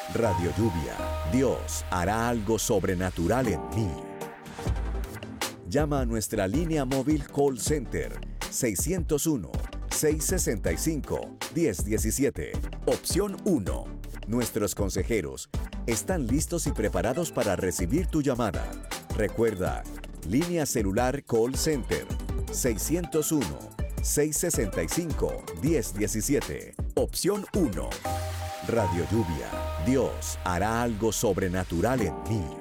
Radio Lluvia, Dios hará algo sobrenatural en mí. Llama a nuestra línea móvil Call Center 601-665-1017. Opción 1. Nuestros consejeros están listos y preparados para recibir tu llamada. Recuerda, línea celular Call Center 601-665-1017. Opción 1. Radio Lluvia, Dios hará algo sobrenatural en mí.